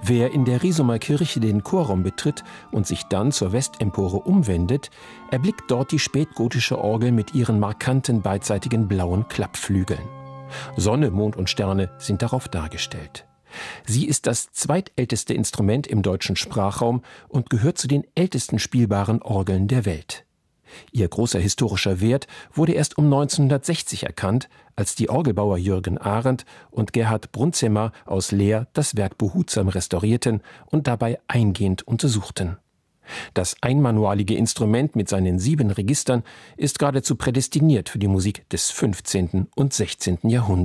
Wer in der Riesumer Kirche den Chorraum betritt und sich dann zur Westempore umwendet, erblickt dort die spätgotische Orgel mit ihren markanten beidseitigen blauen Klappflügeln. Sonne, Mond und Sterne sind darauf dargestellt. Sie ist das zweitälteste Instrument im deutschen Sprachraum und gehört zu den ältesten spielbaren Orgeln der Welt. Ihr großer historischer Wert wurde erst um 1960 erkannt, als die Orgelbauer Jürgen Arendt und Gerhard Brunzemair aus Leer das Werk behutsam restaurierten und dabei eingehend untersuchten. Das einmanualige Instrument mit seinen 7 Registern ist geradezu prädestiniert für die Musik des 15. und 16. Jahrhunderts.